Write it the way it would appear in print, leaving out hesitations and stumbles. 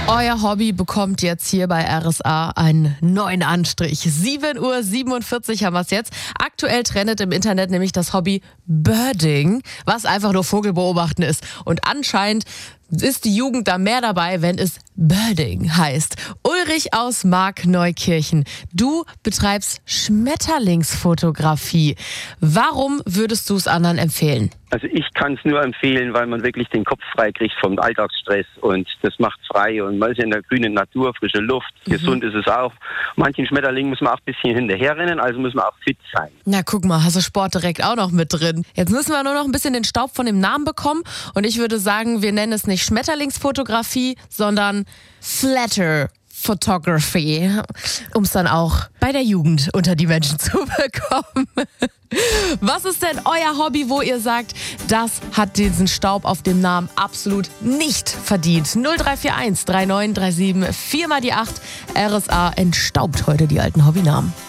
Euer Hobby bekommt jetzt hier bei RSA einen neuen Anstrich. 7:47 Uhr haben wir es jetzt. Aktuell trendet im Internet nämlich das Hobby Birding, was einfach nur Vogelbeobachten ist. Und anscheinend ist die Jugend da mehr dabei, wenn es Birding heißt. Ulrich aus Markneukirchen, du betreibst Schmetterlingsfotografie. Warum würdest du es anderen empfehlen? Also ich kann es nur empfehlen, weil man wirklich den Kopf frei kriegt vom Alltagsstress und das macht frei und man ist in der grünen Natur, frische Luft, gesund ist es auch. Manchen Schmetterlingen muss man auch ein bisschen hinterherrennen, also muss man auch fit sein. Na guck mal, hast du Sport direkt auch noch mit drin. Jetzt müssen wir nur noch ein bisschen den Staub von dem Namen bekommen und ich würde sagen, wir nennen es nicht Schmetterlingsfotografie, sondern Flatter Photography, um es dann auch bei der Jugend unter die Menschen zu bekommen. Was ist denn euer Hobby, wo ihr sagt, das hat diesen Staub auf dem Namen absolut nicht verdient? 0341 3937 4 mal die 8. RSA entstaubt heute die alten Hobbynamen.